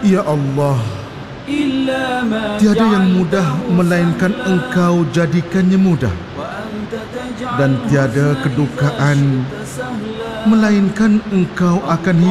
Ya Allah, tiada yang mudah melainkan Engkau jadikannya mudah, dan tiada kedukaan melainkan Engkau akan